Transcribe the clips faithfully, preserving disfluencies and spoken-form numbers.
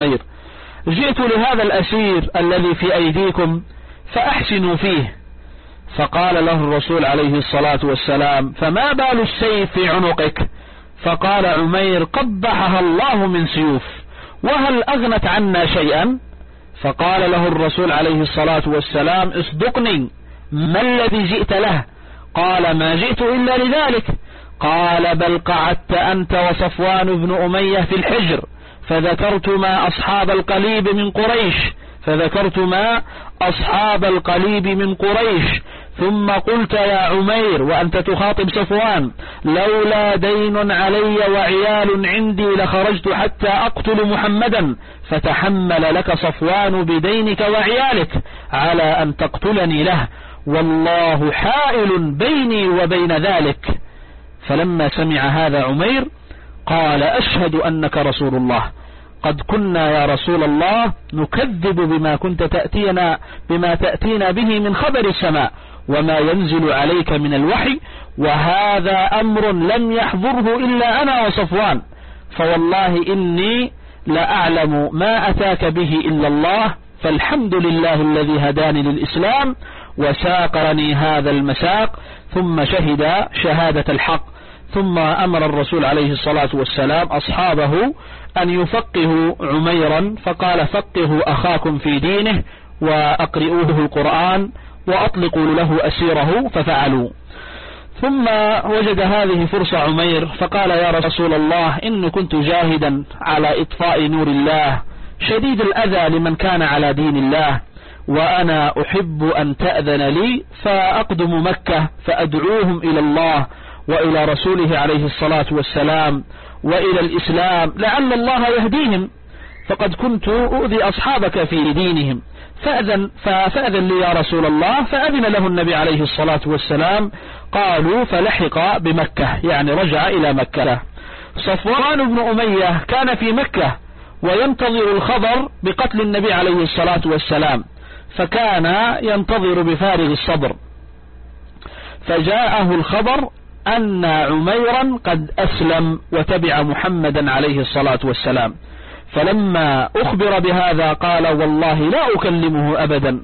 عمير: جئت لهذا الأسير الذي في أيديكم فأحسنوا فيه. فقال له الرسول عليه الصلاة والسلام: فما بال السيف في عنقك؟ فقال عمير: قبحها الله من سيوف، وهل أغنت عنا شيئا؟ فقال له الرسول عليه الصلاة والسلام: اصدقني، ما الذي جئت له؟ قال: ما جئت إلا لذلك. قال: بل قعدت أنت وصفوان بن أمية في الحجر فذكرتما أصحاب القليب من قريش فذكرتما أصحاب القليب من قريش ثم قلت يا عمير وأنت تخاطب صفوان: لولا دين علي وعيال عندي لخرجت حتى أقتل محمدا، فتحمل لك صفوان بدينك وعيالك على أن تقتلني له، والله حائل بيني وبين ذلك. فلما سمع هذا عمير قال: أشهد أنك رسول الله، قد كنا يا رسول الله نكذب بما كنت تأتينا بما تأتينا به من خبر السماء وما ينزل عليك من الوحي، وهذا أمر لم يحضره إلا أنا وصفوان، فوالله إني لأعلم ما أتاك به إلا الله، فالحمد لله الذي هداني للإسلام وساقرني هذا المساق. ثم شهد شهادة الحق. ثم أمر الرسول عليه الصلاة والسلام أصحابه أن يفقهوا عميرا، فقال: فقهوا أخاكم في دينه وأقرئوه القرآن وأطلقوا له أسيره، ففعلوا. ثم وجد هذه فرصة عمير فقال: يا رسول الله، إن كنت جاهدا على إطفاء نور الله شديد الأذى لمن كان على دين الله، وأنا أحب أن تأذن لي فأقدم مكة فأدعوهم إلى الله وإلى رسوله عليه الصلاة والسلام وإلى الإسلام، لعل الله يهديهم، فقد كنت أؤذي أصحابك في دينهم، فأذن, فأذن لي يا رسول الله. فأذن له النبي عليه الصلاة والسلام. قالوا: فلحق بمكة، يعني رجع إلى مكة. صفوان بن أمية كان في مكة وينتظر الخبر بقتل النبي عليه الصلاة والسلام، فكان ينتظر بفارغ الصبر، فجاءه الخبر أن عميرا قد أسلم وتبع محمدا عليه الصلاة والسلام. فلما أخبر بهذا قال: والله لا أكلمه أبدا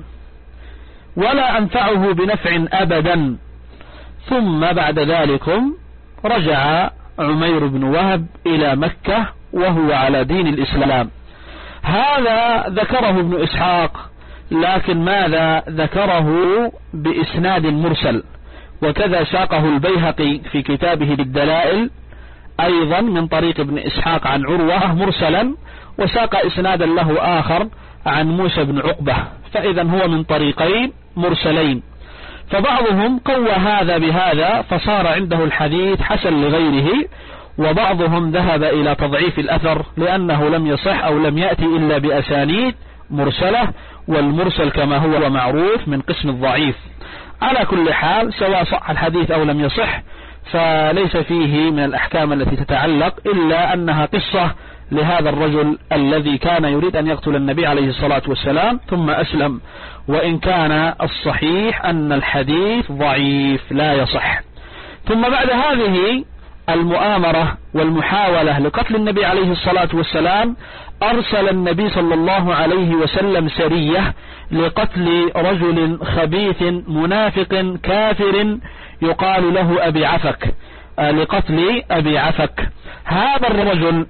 ولا أنفعه بنفع أبدا. ثم بعد ذلك رجع عمير بن وهب إلى مكة وهو على دين الإسلام. هذا ذكره ابن إسحاق، لكن ماذا ذكره بإسناد مرسل، وكذا ساقه البيهقي في كتابه بالدلائل أيضا من طريق ابن إسحاق عن عروة مرسلا، وساق إسنادا له آخر عن موسى بن عقبة، فإذا هو من طريقين مرسلين. فبعضهم قوى هذا بهذا فصار عنده الحديث حسن لغيره، وبعضهم ذهب إلى تضعيف الأثر لأنه لم يصح أو لم يأتي إلا بأسانيد مرسلة، والمرسل كما هو معروف من قسم الضعيف. على كل حال سواء صح الحديث أو لم يصح فليس فيه من الأحكام التي تتعلق إلا أنها قصة لهذا الرجل الذي كان يريد أن يقتل النبي عليه الصلاة والسلام ثم أسلم، وإن كان الصحيح أن الحديث ضعيف لا يصح. ثم بعد هذه المؤامرة والمحاولة لقتل النبي عليه الصلاة والسلام أرسل النبي صلى الله عليه وسلم سرية لقتل رجل خبيث منافق كافر يقال له أبي عفك، لقتل أبي عفك. هذا الرجل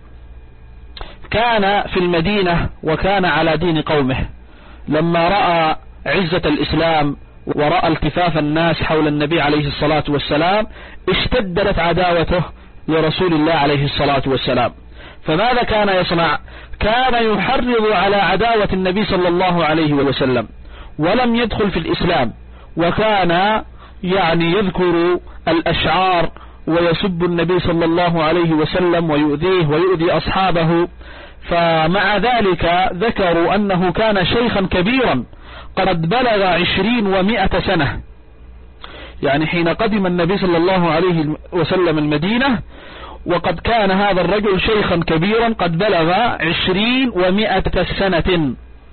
كان في المدينة وكان على دين قومه، لما رأى عزة الإسلام ورأى التفاف الناس حول النبي عليه الصلاة والسلام اشتدت عداوته لرسول الله عليه الصلاة والسلام. فماذا كان يصنع؟ كان يحرض على عداوة النبي صلى الله عليه وسلم، ولم يدخل في الإسلام، وكان يعني يذكر الأشعار ويسب النبي صلى الله عليه وسلم ويؤذيه ويؤذي أصحابه. فمع ذلك ذكروا أنه كان شيخا كبيرا قد بلغ عشرين ومائة سنة، يعني حين قدم النبي صلى الله عليه وسلم المدينة، وقد كان هذا الرجل شيخا كبيرا قد بلغ عشرين ومائة سنة.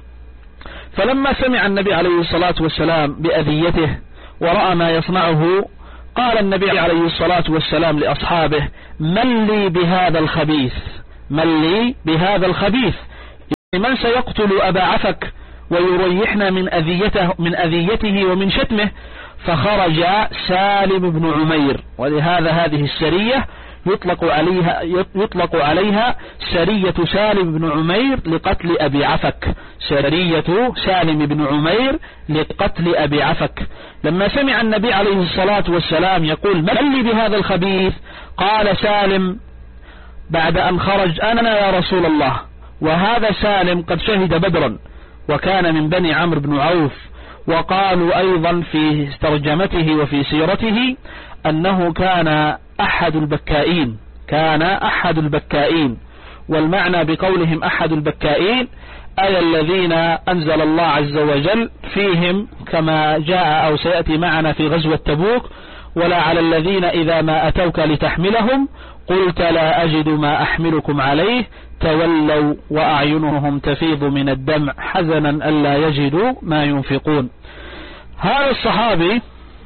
فلما سمع النبي عليه الصلاة والسلام بأذيته ورأى ما يصنعه قال النبي عليه الصلاة والسلام لأصحابه: من لي بهذا الخبيث من لي بهذا الخبيث من سيقتل أبا عفك ويريحنا من أذيته, من أذيته ومن شتمه. فخرج سالم بن عمير، ولهذا هذه السرية يطلق عليها, يطلق عليها سرية سالم بن عمير لقتل أبي عفك، سرية سالم بن عمير لقتل أبي عفك. لما سمع النبي عليه الصلاة والسلام يقول من لي بهذا الخبيث، قال سالم بعد أن خرج أنا يا رسول الله. وهذا سالم قد شهد بدرا وكان من بني عمرو بن عوف. وقالوا أيضا في ترجمته وفي سيرته أنه كان أحد البكائين، كان أحد البكائين. والمعنى بقولهم أحد البكائين أي الذين أنزل الله عز وجل فيهم كما جاء أو سيأتي معنا في غزوة تبوك: ولا على الذين إذا ما أتوك لتحملهم قلت لا أجد ما أحملكم عليه تولوا وأعينهم تفيض من الدمع حزنا ألا يجدوا ما ينفقون. هذا الصحابي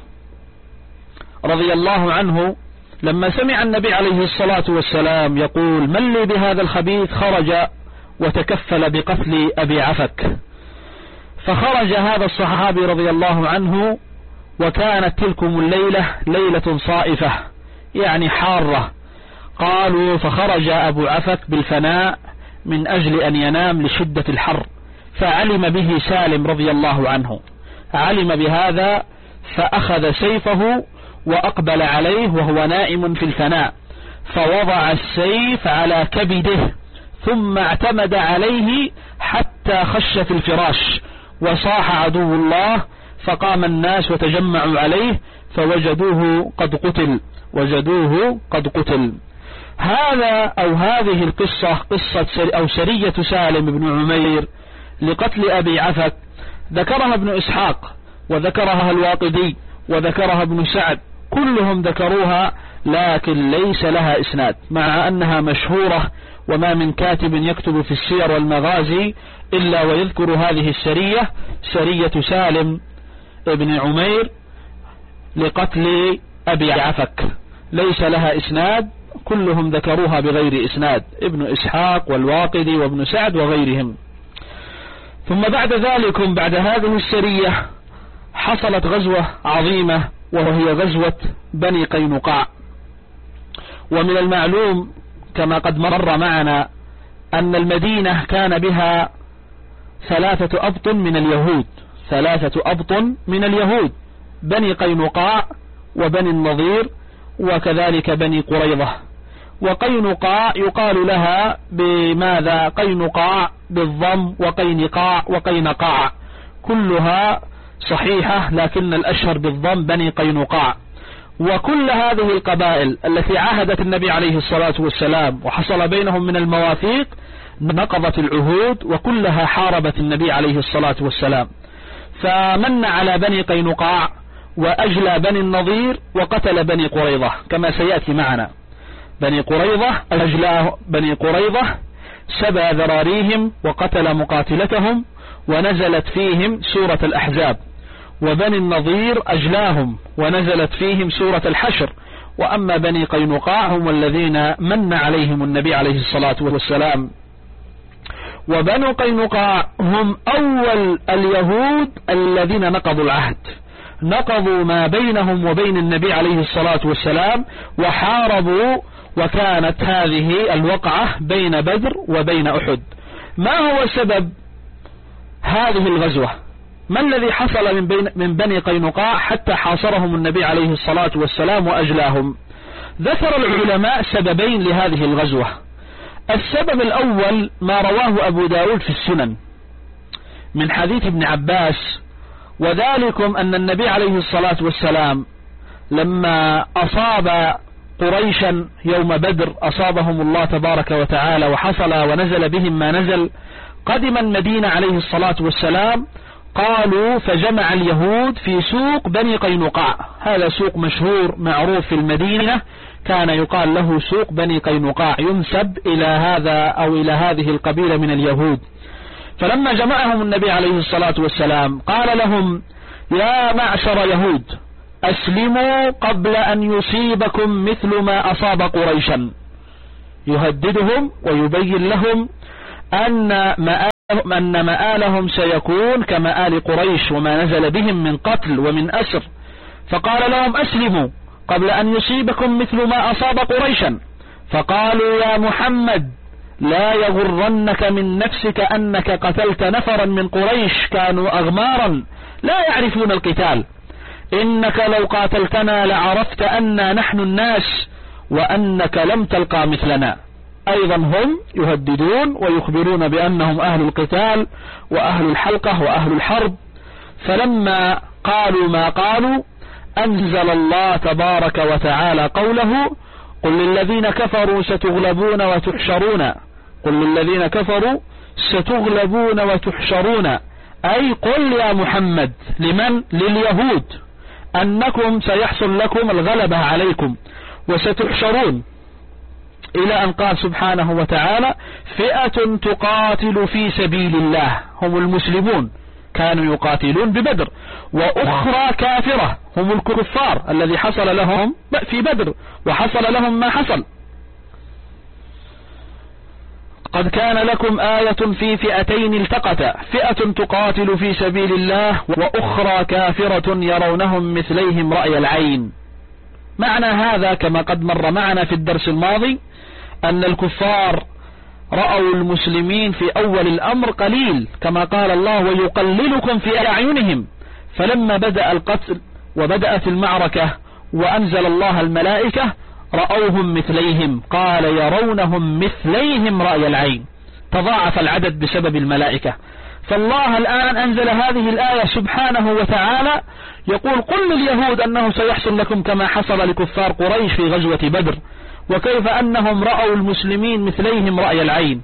رضي الله عنه لما سمع النبي عليه الصلاة والسلام يقول من لي بهذا الخبيث خرج وتكفل بقتل أبي عفك. فخرج هذا الصحابي رضي الله عنه، وكانت تلكم الليلة ليلة صائفة يعني حارة. قالوا فخرج أبو عفك بالفناء من أجل أن ينام لشدة الحر، فعلم به سالم رضي الله عنه، علم بهذا فأخذ سيفه وأقبل عليه وهو نائم في الفناء، فوضع السيف على كبده ثم اعتمد عليه حتى خش في الفراش، وصاح عدو الله، فقام الناس وتجمعوا عليه فوجدوه قد قتل، وجدوه قد قتل. هذا أو هذه القصة قصة أو سرية سالم بن عمير لقتل أبي عفك ذكرها ابن إسحاق وذكرها الواقدي وذكرها ابن سعد، كلهم ذكروها لكن ليس لها إسناد، مع أنها مشهورة، وما من كاتب يكتب في السير والمغازي إلا ويذكر هذه السرية، سرية سالم بن عمير لقتل أبي عفك، ليس لها إسناد، كلهم ذكروها بغير إسناد، ابن إسحاق والواقدي وابن سعد وغيرهم. ثم بعد ذلك بعد هذه السرية حصلت غزوة عظيمة وهي غزوة بني قينقاع. ومن المعلوم كما قد مر معنا أن المدينة كان بها ثلاثة أبطن من اليهود، ثلاثة أبطن من اليهود، بني قينقاع وبني النضير وكذلك بني قريظة. وقينقاع يقال لها بماذا؟ قينقاع بالضم، وقينقاع وقينقاع، كلها صحيحة لكن الأشهر بالضم بني قينقاع. وكل هذه القبائل التي عاهدت النبي عليه الصلاة والسلام وحصل بينهم من المواثيق نقضت العهود، وكلها حاربت النبي عليه الصلاة والسلام. فمن على بني قينقاع وأجلى بني النضير وقتل بني قريظة كما سيأتي معنا. بني قريظة أجلى بني قريظة سبى ذراريهم وقتل مقاتلتهم ونزلت فيهم سورة الأحزاب، وبني النضير أجلاهم ونزلت فيهم سورة الحشر. وأما بني قينقاع هم الذين من عليهم النبي عليه الصلاة والسلام. وبنو قينقاع هم أول اليهود الذين نقضوا العهد، نقضوا ما بينهم وبين النبي عليه الصلاة والسلام وحاربوا، وكانت هذه الوقعة بين بدر وبين أحد. ما هو سبب هذه الغزوة؟ ما الذي حصل من, بين من بني قينقاع حتى حاصرهم النبي عليه الصلاة والسلام وأجلاهم؟ ذكر العلماء سببين لهذه الغزوة. السبب الأول ما رواه أبو داود في السنن من حديث ابن عباس، وذلكم أن النبي عليه الصلاة والسلام لما أصاب قريشا يوم بدر أصابهم الله تبارك وتعالى وحصل ونزل بهم ما نزل، قدم المدينة عليه الصلاة والسلام، قالوا فجمع اليهود في سوق بني قينقاع، هذا سوق مشهور معروف في المدينة كان يقال له سوق بني قينقاع، ينسب إلى هذا أو إلى هذه القبيلة من اليهود. فلما جمعهم النبي عليه الصلاة والسلام قال لهم يا معشر يهود أسلموا قبل أن يصيبكم مثل ما أصاب قريشا، يهددهم ويبين لهم أن ما أن مآلهم سيكون كمآل قريش وما نزل بهم من قتل ومن أسر، فقال لهم أسلموا قبل أن يصيبكم مثل ما أصاب قريشا. فقالوا يا محمد لا يغرنك من نفسك أنك قتلت نفرا من قريش كانوا أغمارا لا يعرفون القتال، إنك لو قاتلتنا لعرفت أننا نحن الناس وأنك لم تلقى مثلنا. أيضا هم يهددون ويخبرون بأنهم أهل القتال وأهل الحلقة وأهل الحرب. فلما قالوا ما قالوا أنزل الله تبارك وتعالى قوله قل للذين كفروا ستغلبون وتحشرون، قل للذين كفروا ستغلبون وتحشرون، أي قل يا محمد لمن؟ لليهود أنكم سيحصل لكم الغلبة عليكم وستحشرون، إلى أن قال سبحانه وتعالى فئة تقاتل في سبيل الله، هم المسلمون كانوا يقاتلون ببدر، وأخرى كافرة هم الكفار الذي حصل لهم في بدر وحصل لهم ما حصل. قد كان لكم آية في فئتين التقتا فئة تقاتل في سبيل الله وأخرى كافرة يرونهم مثليهم رأي العين. معنى هذا كما قد مر معنا في الدرس الماضي أن الكفار رأوا المسلمين في أول الأمر قليل كما قال الله ويقللكم في أعينهم، فلما بدأ القتل وبدأت المعركة وأنزل الله الملائكة رأوهم مثليهم، قال يرونهم مثليهم رأي العين، تضاعف العدد بسبب الملائكة. فالله الآن أنزل هذه الآية سبحانه وتعالى يقول قل لليهود أنه سيحصل لكم كما حصل لكفار قريش في غزوة بدر، وكيف أنهم رأوا المسلمين مثليهم رأي العين.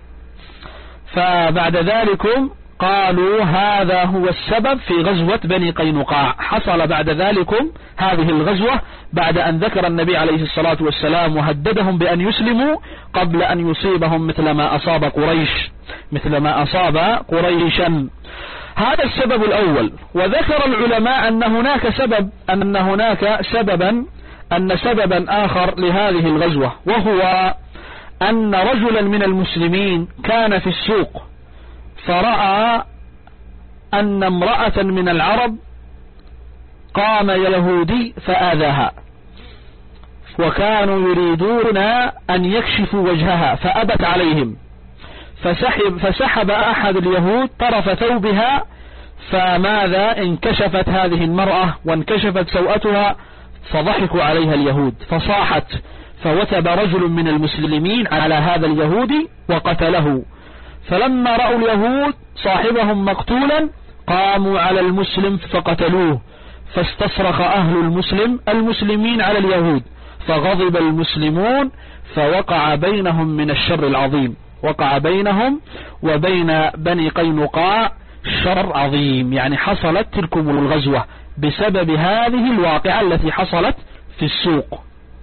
فبعد ذلك قالوا هذا هو السبب في غزوة بني قينقاع، حصل بعد ذلك هذه الغزوة بعد أن ذكر النبي عليه الصلاة والسلام وهددهم بأن يسلموا قبل أن يصيبهم مثل ما أصاب قريش مثل ما أصاب قريشا. هذا السبب الأول. وذكر العلماء أن هناك سبب أن هناك سببا أن سببا آخر لهذه الغزوة، وهو أن رجلا من المسلمين كان في السوق فرأى أن امرأة من العرب قام يهودي فآذاها، وكانوا يريدون أن يكشفوا وجهها فأبت عليهم، فسحب, فسحب أحد اليهود طرف ثوبها، فماذا انكشفت هذه المرأة وانكشفت سوءتها، فضحكوا عليها اليهود فصاحت، فوثب رجل من المسلمين على هذا اليهودي وقتله. فلما رأوا اليهود صاحبهم مقتولا قاموا على المسلم فقتلوه، فاستصرخ أهل المسلم المسلمين على اليهود، فغضب المسلمون فوقع بينهم من الشر العظيم، وقع بينهم وبين بني قينقاع شر عظيم، يعني حصلت تلكم الغزوة بسبب هذه الواقعة التي حصلت في السوق.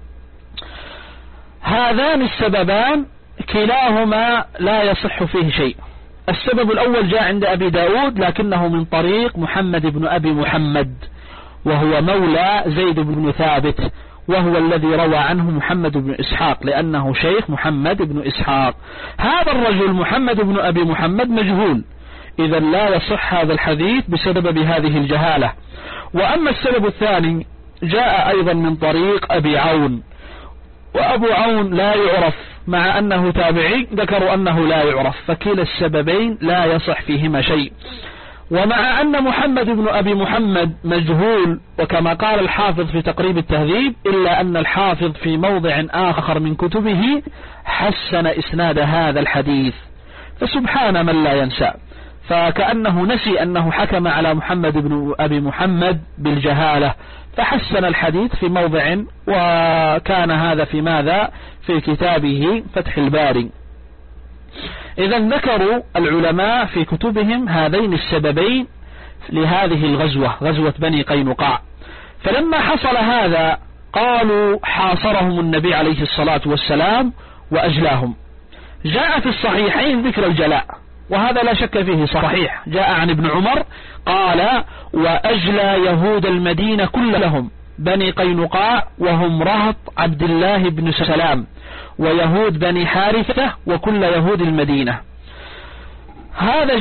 هذان السببان كلاهما لا يصح فيه شيء. السبب الأول جاء عند أبي داود لكنه من طريق محمد بن أبي محمد، وهو مولى زيد بن ثابت، وهو الذي روى عنه محمد بن إسحاق لأنه شيخ محمد بن إسحاق. هذا الرجل محمد بن أبي محمد مجهول، إذا لا يصح هذا الحديث بسبب هذه الجهالة. وأما السبب الثاني جاء أيضا من طريق أبي عون، وأبو عون لا يعرف مع أنه تابعي، ذكروا أنه لا يعرف، فكلا السببين لا يصح فيهما شيء. ومع أن محمد بن أبي محمد مجهول، وكما قال الحافظ في تقريب التهذيب إلا أن الحافظ في موضع آخر من كتبه حسن إسناد هذا الحديث، فسبحان من لا ينسى، فكأنه نسي أنه حكم على محمد بن أبي محمد بالجهالة فحسن الحديث في موضع، وكان هذا في ماذا؟ في كتابه فتح الباري. إذا ذكروا العلماء في كتبهم هذين السببين لهذه الغزوة، غزوة بني قينقاع. فلما حصل هذا قالوا حاصرهم النبي عليه الصلاة والسلام وأجلاهم. جاء في الصحيحين ذكر الجلاء، وهذا لا شك فيه صحيح، جاء عن ابن عمر قال وأجلى يهود المدينة كلهم بني قينقاع وهم رهط عبد الله بن سلام ويهود بني حارثة وكل يهود المدينة. هذا